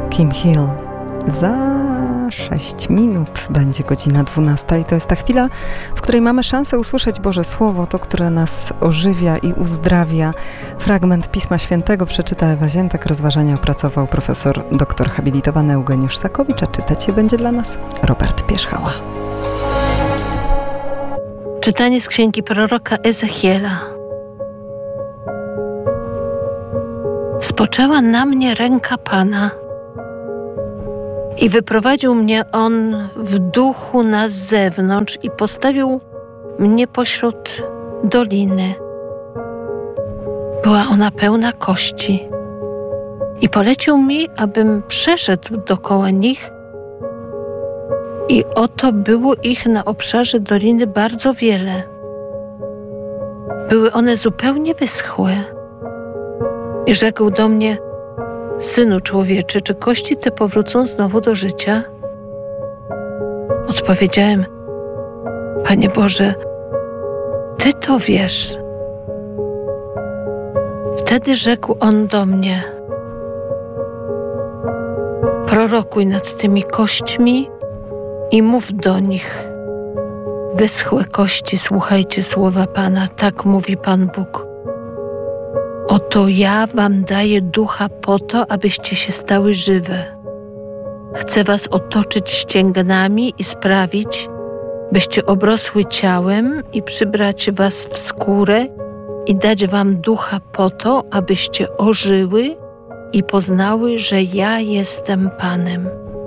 Kim Hill. Za 6 minut będzie godzina 12 i to jest ta chwila, w której mamy szansę usłyszeć Boże Słowo, to, które nas ożywia i uzdrawia. Fragment Pisma Świętego przeczyta Ewa Ziętek, rozważania opracował profesor doktor habilitowany Eugeniusz Sakowicz, a czytać je będzie dla nas Robert Pierzchała. Czytanie z księgi proroka Ezechiela. Spoczęła na mnie ręka Pana i wyprowadził mnie On w duchu na zewnątrz i postawił mnie pośród doliny. Była ona pełna kości i polecił mi, abym przeszedł dokoła nich i oto było ich na obszarze doliny bardzo wiele. Były one zupełnie wyschłe. I rzekł do mnie: Synu człowieczy, czy kości te powrócą znowu do życia? Odpowiedziałem: Panie Boże, Ty to wiesz. Wtedy rzekł On do mnie: Prorokuj nad tymi kośćmi i mów do nich: Wyschłe kości, słuchajcie słowa Pana, tak mówi Pan Bóg. Oto ja wam daję ducha po to, abyście się stały żywe. Chcę was otoczyć ścięgnami i sprawić, byście obrosły ciałem i przybrać was w skórę i dać wam ducha po to, abyście ożyły i poznały, że ja jestem Panem.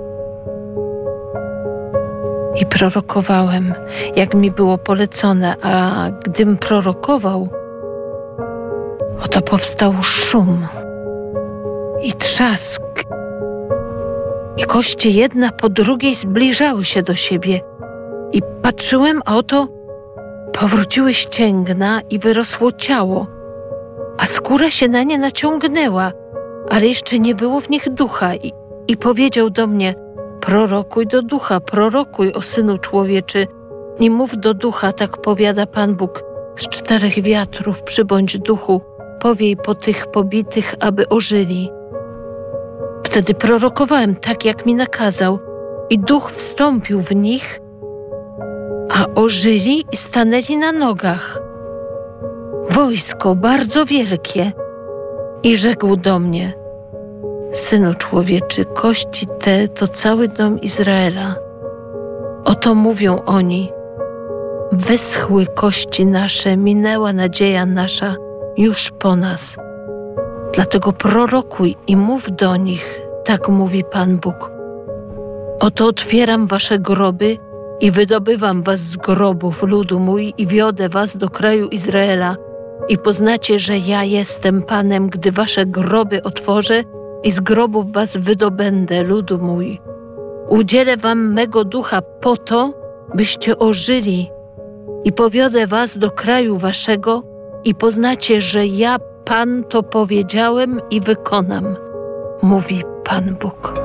I prorokowałem, jak mi było polecone, a gdym prorokował, oto powstał szum i trzask i kości jedna po drugiej zbliżały się do siebie i patrzyłem, a oto powróciły ścięgna i wyrosło ciało, a skóra się na nie naciągnęła, ale jeszcze nie było w nich ducha i powiedział do mnie: Prorokuj do ducha, prorokuj, o Synu człowieczy, i mów do ducha, tak powiada Pan Bóg, z 4 wiatrów przybądź duchu, powiej po tych pobitych, aby ożyli. Wtedy prorokowałem tak, jak mi nakazał, i duch wstąpił w nich, a ożyli i stanęli na nogach. Wojsko bardzo wielkie. I rzekł do mnie: Synu człowieczy, kości te to cały dom Izraela. Oto mówią oni: Wyschły kości nasze, minęła nadzieja nasza już po nas. Dlatego prorokuj i mów do nich, tak mówi Pan Bóg. Oto otwieram wasze groby i wydobywam was z grobów, ludu mój, i wiodę was do kraju Izraela. I poznacie, że ja jestem Panem, gdy wasze groby otworzę i z grobów was wydobędę, ludu mój. Udzielę wam mego ducha po to, byście ożyli, i powiodę was do kraju waszego i poznacie, że ja, Pan, to powiedziałem i wykonam, mówi Pan Bóg.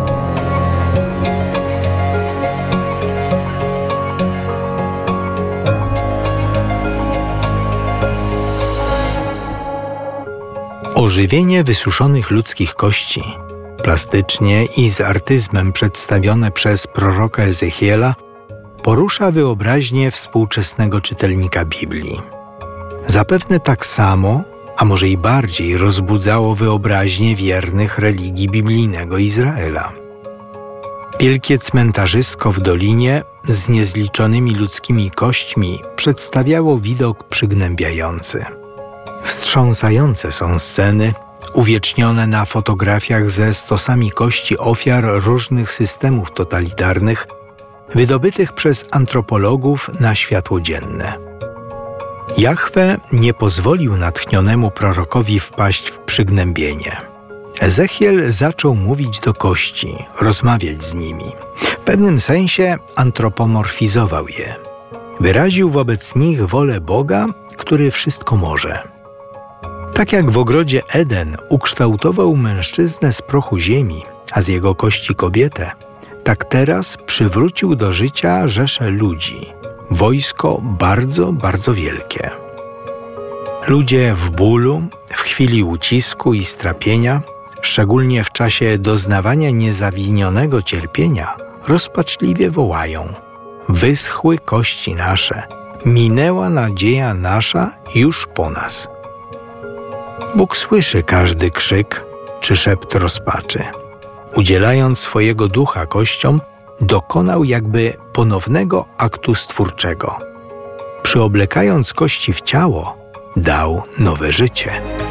Ożywienie wysuszonych ludzkich kości, plastycznie i z artyzmem przedstawione przez proroka Ezechiela, porusza wyobraźnię współczesnego czytelnika Biblii. Zapewne tak samo, a może i bardziej, rozbudzało wyobraźnię wiernych religii biblijnego Izraela. Wielkie cmentarzysko w dolinie z niezliczonymi ludzkimi kośćmi przedstawiało widok przygnębiający. Wstrząsające są sceny, uwiecznione na fotografiach ze stosami kości ofiar różnych systemów totalitarnych, wydobytych przez antropologów na światło dzienne. Jahwe nie pozwolił natchnionemu prorokowi wpaść w przygnębienie. Ezechiel zaczął mówić do kości, rozmawiać z nimi. W pewnym sensie antropomorfizował je. Wyraził wobec nich wolę Boga, który wszystko może. Tak jak w ogrodzie Eden ukształtował mężczyznę z prochu ziemi, a z jego kości kobietę, tak teraz przywrócił do życia rzeszę ludzi, wojsko bardzo, bardzo wielkie. Ludzie w bólu, w chwili ucisku i strapienia szczególnie w czasie doznawania niezawinionego cierpienia, rozpaczliwie wołają: wyschły kości nasze, minęła nadzieja nasza już po nas. Bóg słyszy każdy krzyk czy szept rozpaczy. Udzielając swojego ducha kościom, dokonał jakby ponownego aktu stwórczego. Przyoblekając kości w ciało, dał nowe życie.